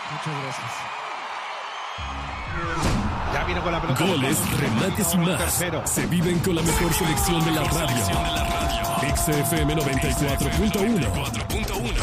Muchas gracias. Ya viene con la pelota. Goles, remates y más. Tercero. Se viven con la mejor selección de la radio. XFM 94.1.